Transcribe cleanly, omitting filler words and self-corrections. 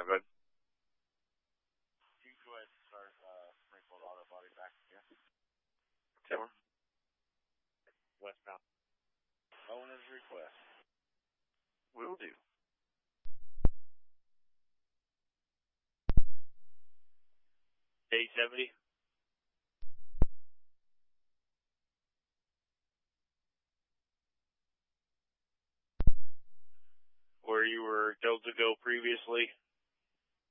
bud. Can you go ahead and start Springfield Auto Body back again? 10-1. Westbound. Owner's request. Will do. A70. Where you were told to go previously.